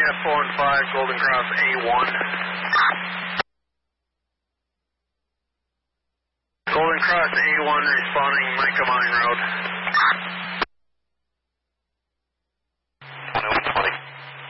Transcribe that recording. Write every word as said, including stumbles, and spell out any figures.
F one five, Golden Cross A one. Golden Cross A one responding, Micah Mine Road.